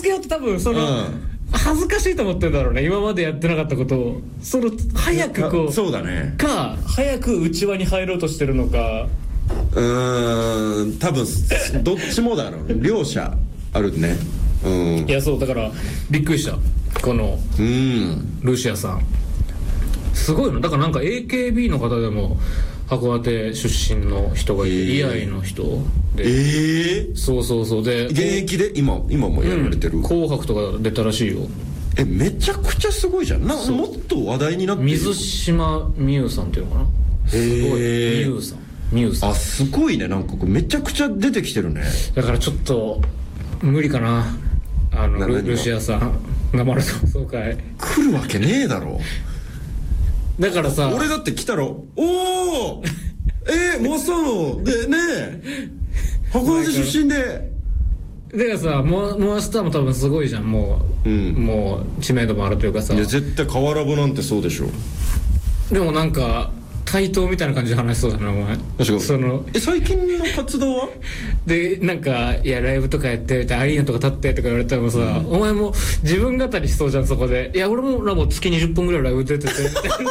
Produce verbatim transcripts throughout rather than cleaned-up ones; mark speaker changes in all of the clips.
Speaker 1: つけようって多分その、うん、恥ずかしいと思ってるんだろうね、今までやってなかったことを。その早くこう
Speaker 2: そうだね
Speaker 1: か早く内輪に入ろうとしてるのか。
Speaker 2: うーん多分どっちもだろう両者あるね。うん、
Speaker 1: いやそうだからびっくりしたこの
Speaker 2: うん
Speaker 1: ルシアさんすごいのだからなんか エーケービー の方でも函館出身の人がいて、えー、居合の人で
Speaker 2: ええー、
Speaker 1: そうそうそうで
Speaker 2: 現役で今今もやられてる、
Speaker 1: うん、紅白とか出たらしいよ。
Speaker 2: えめちゃくちゃすごいじゃんな。もっと話題になってる。
Speaker 1: 水島美優さんっていうのかな。すごい美優さん美優さん
Speaker 2: あすごいねなんかこうめちゃくちゃ出てきてるね。
Speaker 1: だからちょっと無理かなあの ル, ルシアさんがマラソン総会
Speaker 2: 来るわけねえだろ。
Speaker 1: だからさ
Speaker 2: 俺だって来たらおおえー、マスターのでね函館出身で
Speaker 1: だからさモ, モアスターも多分すごいじゃんもう、うん、もう知名度もあるというかさ。
Speaker 2: いや絶対河原部なんてそうでしょ。
Speaker 1: でもなんか対等みたいな感じで話しそうだなお前。その
Speaker 2: え最近の活動は
Speaker 1: でなんかいやライブとかやってみたいアリーナとか立ってとか言われたらもさ、うん、お前も自分語りしそうじゃんそこで。いや俺もらも月にじゅっぽんぐらいライブ出てて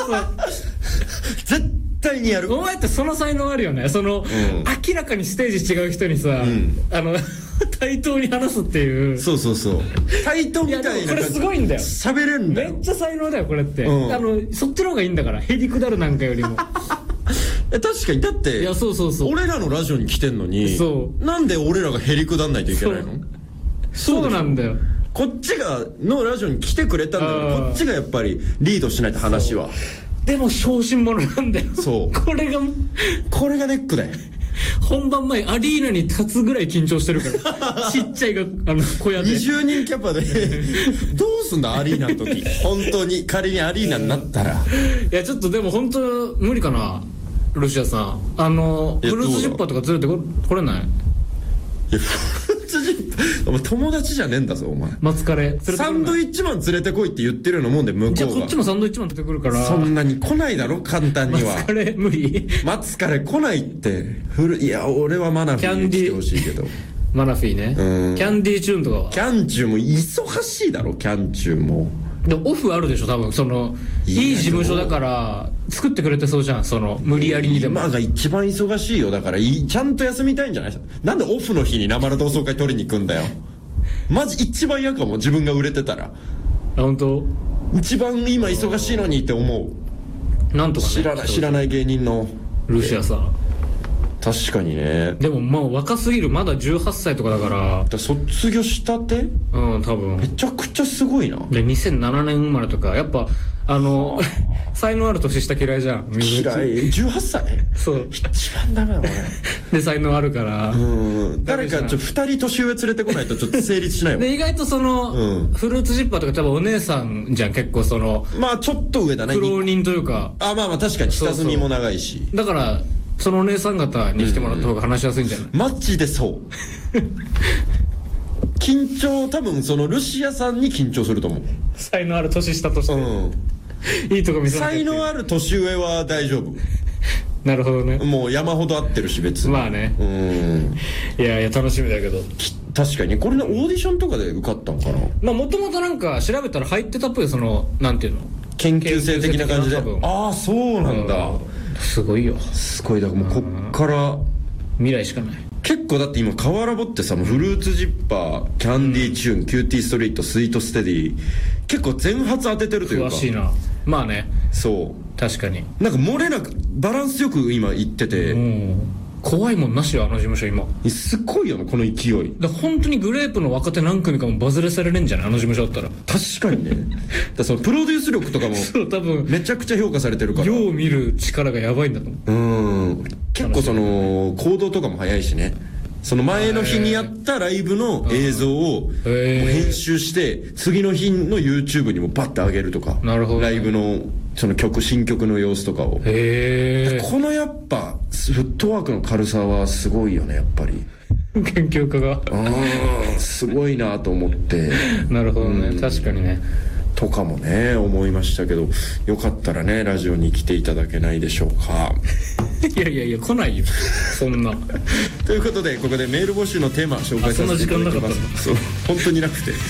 Speaker 2: 絶対にやる。
Speaker 1: お前ってその才能あるよね。その、うん、明らかにステージ違う人にさ、うん、あの対等に話すっていう。
Speaker 2: そうそうそう対等みたいな。いや
Speaker 1: これすごいんだよ。
Speaker 2: 喋れるんだよ。
Speaker 1: めっちゃ才能だよこれって、
Speaker 2: うん、
Speaker 1: あのそっちの方がいいんだからへりくだるなんかよりも
Speaker 2: え確かにだって
Speaker 1: いやそうそうそう
Speaker 2: 俺らのラジオに来てんのに
Speaker 1: そう
Speaker 2: なんで俺らがへりくだんないといけないの。
Speaker 1: そうそうなんだよ。
Speaker 2: こっちがのラジオに来てくれたんだからこっちがやっぱりリードしないと話は。
Speaker 1: でも小心者なんだよ。
Speaker 2: そう
Speaker 1: これが
Speaker 2: これがネックだよ。
Speaker 1: 本番前アリーナに立つぐらい緊張してるからちっちゃいがあの小屋で
Speaker 2: にじゅうにんキャパでどうすんだアリーナの時本当に仮にアリーナになったら。い
Speaker 1: やちょっとでも本当無理かなルシアさん。あのフルーツジッパーとか連れてこ来れない。
Speaker 2: いやフルーツジッパーお前友達じゃねえんだぞお前。
Speaker 1: 松カレ
Speaker 2: サンドイッチマン連れてこいって言ってるようなもんで向こうが。
Speaker 1: じゃあこっちもサンドイッチマン出てくるから
Speaker 2: そんなに来ないだろ簡単には。
Speaker 1: 松カレ無理。
Speaker 2: 松カレ来ないってフルいや俺はマナフィーに来てほしいけど
Speaker 1: マナフィーね、うん、キャンディーチューンとかは。
Speaker 2: キャンチューも忙しいだろキャンチューも。
Speaker 1: でオフあるでしょ多分そのいい事務所だから作ってくれてそうじゃんその無理やりにでも。
Speaker 2: 今が一番忙しいよだからいちゃんと休みたいんじゃない。なんでオフの日に生同窓会取りに行くんだよマジ一番嫌かも自分が売れてたら。
Speaker 1: あ本当
Speaker 2: 一番今忙しいのにって思
Speaker 1: う。なんとかね
Speaker 2: 知らない知らない芸人の
Speaker 1: ルシアさん。
Speaker 2: 確かにね。
Speaker 1: でももう若すぎるまだじゅうはっさいとかだから
Speaker 2: だ卒業したて
Speaker 1: うん多分
Speaker 2: めちゃくちゃすごいな。
Speaker 1: でにせんななねん生まれとかやっぱあの才能ある年下嫌いじゃん。
Speaker 2: 嫌いじゅうはっさい
Speaker 1: そう
Speaker 2: 一番ダメだ俺
Speaker 1: で才能あるから
Speaker 2: うん誰かちょっとふたり年上連れてこないとちょっと成立しないわ
Speaker 1: で意外とその、うん、フルーツジッパーとか多分お姉さんじゃん結構その
Speaker 2: まあちょっと上だね
Speaker 1: 苦労人というか。
Speaker 2: あまあまあ確かに下積みも長いし。
Speaker 1: そうそうだからそのお姉さん方に来てもらった方が話しやすいんじゃない、
Speaker 2: うん、マジでそう緊張多分そのルシアさんに緊張すると思う。
Speaker 1: 才能ある年下として、うん、いいとこ見せなきゃ。
Speaker 2: 才能ある年上は大丈夫
Speaker 1: なるほどね。
Speaker 2: もう山ほど合ってるし別に。
Speaker 1: まあねうんいやいや楽しみだけど。
Speaker 2: 確かにこれねオーディションとかで受かったのかな。
Speaker 1: まあもともとなんか調べたら入ってたっぽいそのなんていうの
Speaker 2: 研究生的な感じで。ああそうなんだ、うん
Speaker 1: すごいよ
Speaker 2: すごい。だからもうこっから
Speaker 1: 未来しかない。
Speaker 2: 結構だって今河原ボってさもうフルーツジッパーキャンディーチューン、うん、キューティーストリートスイートステディ結構全発当ててるというか。
Speaker 1: 詳しいな。まあね
Speaker 2: そう
Speaker 1: 確かに
Speaker 2: なんか漏れなくバランスよく今いってて、
Speaker 1: うん怖いもんなしよあの事務所今。
Speaker 2: すごいよなこの勢い
Speaker 1: だ本当にグレープの若手何組かもバズれされるんじゃないあの事務所だったら。
Speaker 2: 確かにねだそのプロデュース力とかも
Speaker 1: そう多分
Speaker 2: めちゃくちゃ評価されてるから
Speaker 1: よう見る力がやばいんだと思う。
Speaker 2: うん結構その行動とかも早いしね。その前の日にやったライブの映像を編集して次の日の YouTube にもバッて上げるとか。
Speaker 1: なるほど、ね、
Speaker 2: ライブのその曲新曲の様子とかを。
Speaker 1: へえ。
Speaker 2: このやっぱフットワークの軽さはすごいよねやっぱり
Speaker 1: 研究家が
Speaker 2: あすごいなと思って
Speaker 1: なるほどね、うん、確かにね
Speaker 2: とかもね思いましたけどよかったらねラジオに来ていただけないでしょうか
Speaker 1: いやいやいや来ないよそんな
Speaker 2: ということでここでメール募集のテーマ紹介させていただきます。
Speaker 1: あそんな時間なかったの。
Speaker 2: そう本当になくて